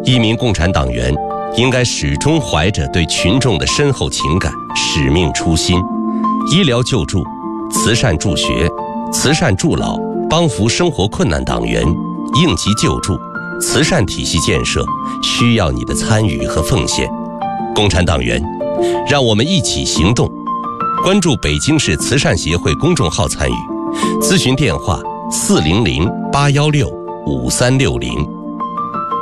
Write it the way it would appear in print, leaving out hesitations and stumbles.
一名共产党员应该始终怀着对群众的深厚情感、使命初心，医疗救助、慈善助学、慈善助老，帮扶生活困难党员，应急救助、慈善体系建设需要你的参与和奉献。共产党员，让我们一起行动。关注北京市慈善协会公众号参与，咨询电话400-816-5360。